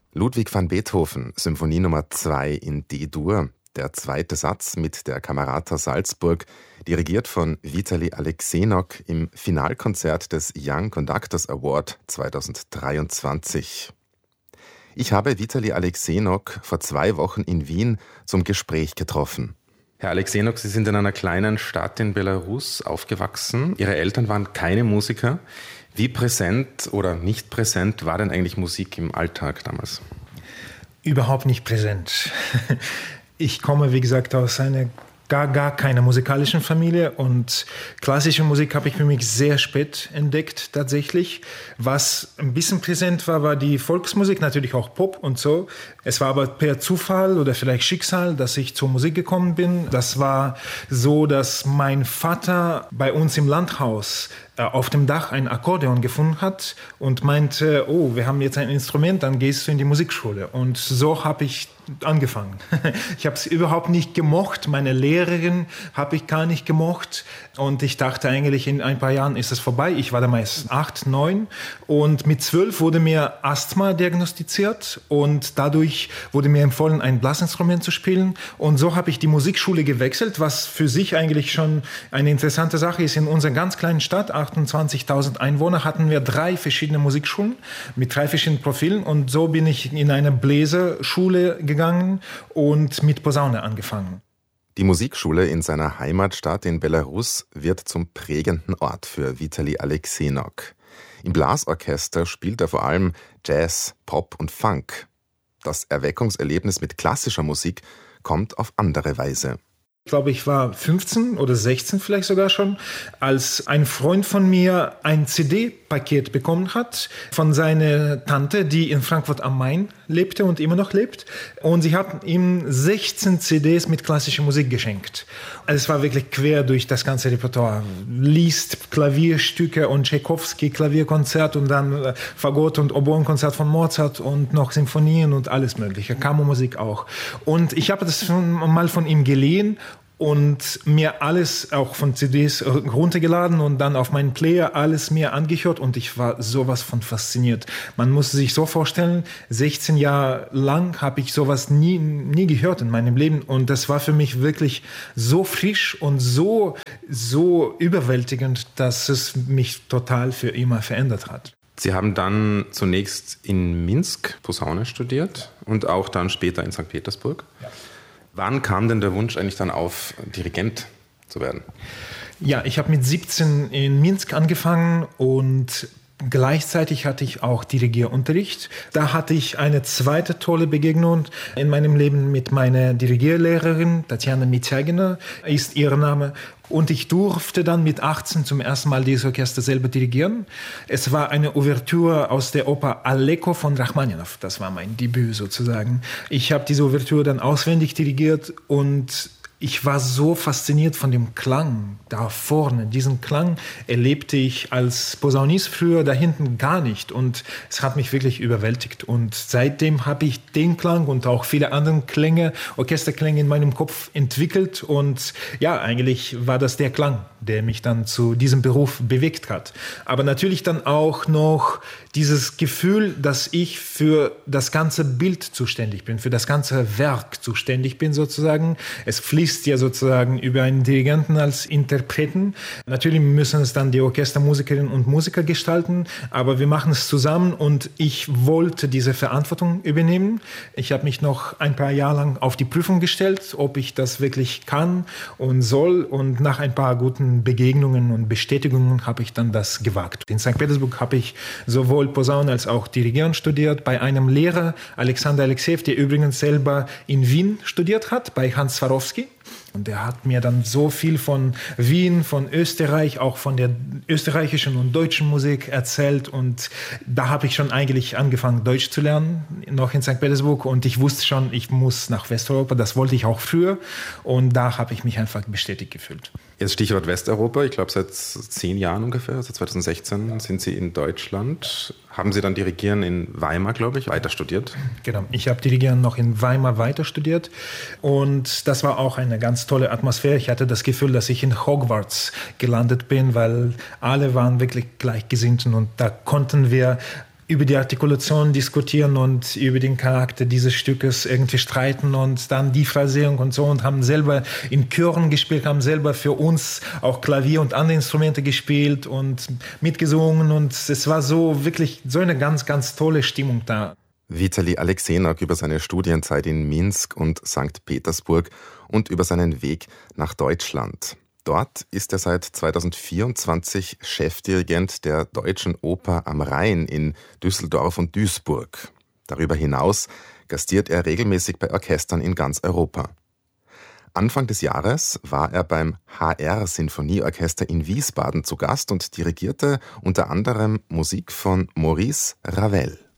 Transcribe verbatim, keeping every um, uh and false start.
Ludwig van Beethoven, Symphonie Nummer zwei in D-Dur. Der zweite Satz mit der Camerata Salzburg, dirigiert von Witali Alexenok im Finalkonzert des Young Conductors Award zweitausenddreiundzwanzig. Ich habe Witali Alexenok vor zwei Wochen in Wien zum Gespräch getroffen. Herr Alexenok, Sie sind in einer kleinen Stadt in Belarus aufgewachsen. Ihre Eltern waren keine Musiker. Wie präsent oder nicht präsent war denn eigentlich Musik im Alltag damals? Überhaupt nicht präsent. Ich komme, wie gesagt, aus einer gar, gar keiner musikalischen Familie und klassische Musik habe ich für mich sehr spät entdeckt tatsächlich. Was ein bisschen präsent war, war die Volksmusik, natürlich auch Pop und so. Es war aber per Zufall oder vielleicht Schicksal, dass ich zur Musik gekommen bin. Das war so, dass mein Vater bei uns im Landhaus auf dem Dach ein Akkordeon gefunden hat und meinte, oh, wir haben jetzt ein Instrument, dann gehst du in die Musikschule. Und so habe ich angefangen. Ich habe es überhaupt nicht gemocht. Meine Lehrerin habe ich gar nicht gemocht. Und ich dachte eigentlich, in ein paar Jahren ist es vorbei. Ich war damals acht, neun. Und mit zwölf wurde mir Asthma diagnostiziert. Und dadurch wurde mir empfohlen, ein Blasinstrument zu spielen. Und so habe ich die Musikschule gewechselt, was für sich eigentlich schon eine interessante Sache ist. In unserer ganz kleinen Stadt, achtundzwanzigtausend Einwohner, hatten wir drei verschiedene Musikschulen mit drei verschiedenen Profilen. Und so bin ich in eine Bläserschule gegangen und mit Posaune angefangen. Die Musikschule in seiner Heimatstadt in Belarus wird zum prägenden Ort für Witali Alexenok. Im Blasorchester spielt er vor allem Jazz, Pop und Funk. Das Erweckungserlebnis mit klassischer Musik kommt auf andere Weise. Ich glaube, ich war fünfzehn oder sechzehn vielleicht sogar schon, als ein Freund von mir ein C D-Paket bekommen hat von seiner Tante, die in Frankfurt am Main lebte und immer noch lebt. Und sie hat ihm sechzehn C Ds mit klassischer Musik geschenkt. Also es war wirklich quer durch das ganze Repertoire. Liszt, Klavierstücke und Tchaikovsky, Klavierkonzert und dann Fagott und Oboenkonzert von Mozart und noch Symphonien und alles mögliche, Kammermusik auch. Und ich habe das mal von ihm geliehen und mir alles auch von C Ds runtergeladen und dann auf meinen Player alles mir angehört und ich war sowas von fasziniert. Man muss sich so vorstellen, sechzehn Jahre lang habe ich sowas nie, nie gehört in meinem Leben und das war für mich wirklich so frisch und so, so überwältigend, dass es mich total für immer verändert hat. Sie haben dann zunächst in Minsk Posaune studiert und auch dann später in Sankt Petersburg. Ja. Wann kam denn der Wunsch eigentlich dann auf, Dirigent zu werden? Ja, ich habe mit siebzehn in Minsk angefangen und gleichzeitig hatte ich auch Dirigierunterricht. Da hatte ich eine zweite tolle Begegnung in meinem Leben mit meiner Dirigierlehrerin, Tatjana Mitjagina ist ihr Name. Und ich durfte dann mit achtzehn zum ersten Mal dieses Orchester selber dirigieren. Es war eine Ouvertüre aus der Oper Aleko von Rachmaninow. Das war mein Debüt sozusagen. Ich habe diese Ouvertüre dann auswendig dirigiert und ich war so fasziniert von dem Klang da vorne. Diesen Klang erlebte ich als Posaunist früher da hinten gar nicht. Und es hat mich wirklich überwältigt. Und seitdem habe ich den Klang und auch viele andere Klänge, Orchesterklänge in meinem Kopf entwickelt. Und ja, eigentlich war das der Klang, der mich dann zu diesem Beruf bewegt hat. Aber natürlich dann auch noch dieses Gefühl, dass ich für das ganze Bild zuständig bin, für das ganze Werk zuständig bin sozusagen. Es fließt ja sozusagen über einen Dirigenten als Interpreten. Natürlich müssen es dann die Orchestermusikerinnen und Musiker gestalten, aber wir machen es zusammen und ich wollte diese Verantwortung übernehmen. Ich habe mich noch ein paar Jahre lang auf die Prüfung gestellt, ob ich das wirklich kann und soll und nach ein paar guten Begegnungen und Bestätigungen habe ich dann das gewagt. In Sankt Petersburg habe ich sowohl Posaune als auch Dirigieren studiert bei einem Lehrer, Alexander Alexejew, der übrigens selber in Wien studiert hat, bei Hans Swarovski. Und er hat mir dann so viel von Wien, von Österreich, auch von der österreichischen und deutschen Musik erzählt. Und da habe ich schon eigentlich angefangen, Deutsch zu lernen, noch in Sankt Petersburg. Und ich wusste schon, ich muss nach Westeuropa. Das wollte ich auch früher. Und da habe ich mich einfach bestätigt gefühlt. Jetzt Stichwort Westeuropa. Ich glaube, seit zehn Jahren ungefähr, also zweitausendsechzehn, ja. Sind Sie in Deutschland. Haben Sie dann Dirigieren in Weimar, glaube ich, weiter studiert? Genau, ich habe Dirigieren noch in Weimar weiter studiert. Und das war auch eine ganz tolle Atmosphäre. Ich hatte das Gefühl, dass ich in Hogwarts gelandet bin, weil alle waren wirklich Gleichgesinnten und da konnten wir über die Artikulation diskutieren und über den Charakter dieses Stückes irgendwie streiten und dann die Phrasierung und so und haben selber in Chören gespielt, haben selber für uns auch Klavier und andere Instrumente gespielt und mitgesungen und es war so wirklich so eine ganz, ganz tolle Stimmung da. Witali Alexenok über seine Studienzeit in Minsk und Sankt Petersburg und über seinen Weg nach Deutschland. Dort ist er seit zweitausendvierundzwanzig Chefdirigent der Deutschen Oper am Rhein in Düsseldorf und Duisburg. Darüber hinaus gastiert er regelmäßig bei Orchestern in ganz Europa. Anfang des Jahres war er beim H R-Sinfonieorchester in Wiesbaden zu Gast und dirigierte unter anderem Musik von Maurice Ravel.